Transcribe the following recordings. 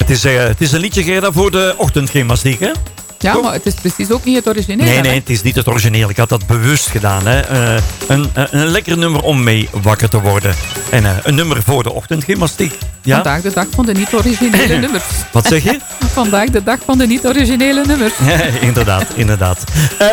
Het is een liedje, Gerda, voor de ochtendgymnastiek, hè? Ja, maar het is precies ook niet het origineel. Nee, het is niet het origineel. Ik had dat bewust gedaan. Hè. Een lekker nummer om mee wakker te worden. En een nummer voor de ochtendgymnastiek. Ja? Vandaag de dag van de niet-originele nummers. Wat zeg je? Vandaag de dag van de niet-originele nummers. Inderdaad.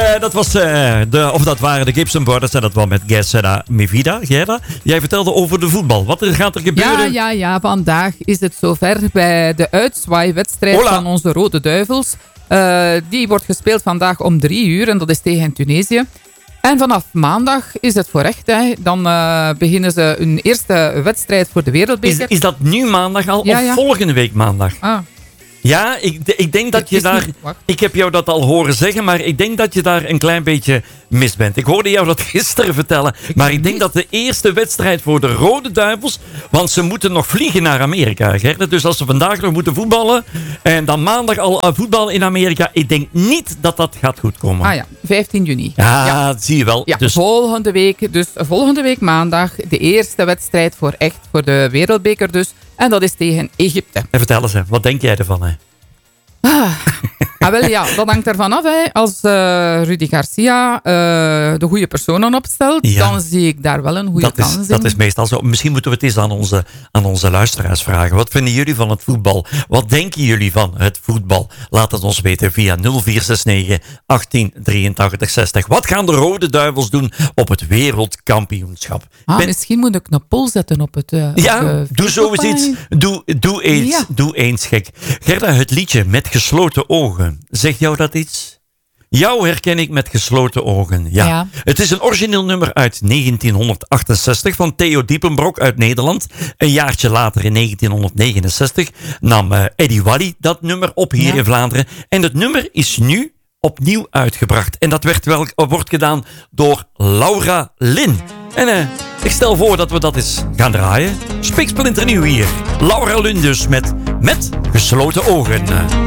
Dat waren de Gibson Brothers en dat was met Gerda Mivida. Gerda, jij vertelde over de voetbal. Wat gaat er gebeuren? Ja. Vandaag is het zover bij de uitzwaaiwedstrijd van onze Rode Duivels. Die wordt gespeeld vandaag om 3:00 en dat is tegen Tunesië. En vanaf maandag is het voor echt. Hè. Dan beginnen ze hun eerste wedstrijd voor de Wereldbeker. Is dat nu maandag al of volgende week maandag? Ja, ik denk dat je daar... Ik heb jou dat al horen zeggen, maar ik denk dat je daar een klein beetje mis bent. Ik hoorde jou dat gisteren vertellen, maar ik denk dat de eerste wedstrijd voor de Rode Duivels... Want ze moeten nog vliegen naar Amerika, Gerda. Dus als ze vandaag nog moeten voetballen en dan maandag al voetballen in Amerika... Ik denk niet dat dat gaat goed komen. 15 juni. Ja, dat zie je wel. Ja, dus volgende week maandag de eerste wedstrijd voor de Wereldbeker dus. En dat is tegen Egypte. En vertel eens, wat denk jij ervan? Hè? Dat hangt ervan af. Hè. Als Rudy Garcia de goede personen opstelt, dan zie ik daar wel een goede kans in. Dat is meestal zo. Misschien moeten we het eens aan onze luisteraars vragen. Wat vinden jullie van het voetbal? Wat denken jullie van het voetbal? Laat het ons weten via 0469 1883 60. Wat gaan de Rode Duivels doen op het wereldkampioenschap? Misschien moet ik een poll zetten op het... doe zoiets. Doe eens gek. Gerda, het liedje Met gesloten ogen. Zegt jou dat iets? Jou herken ik met gesloten ogen. Ja. Het is een origineel nummer uit 1968 van Theo Diepenbrok uit Nederland. Een jaartje later, in 1969, nam Eddie Wally dat nummer op hier in Vlaanderen. En het nummer is nu opnieuw uitgebracht. En dat wordt gedaan door Laura Lin. En ik stel voor dat we dat eens gaan draaien. Spiksplinternieuw hier. Laura Lin dus met gesloten ogen.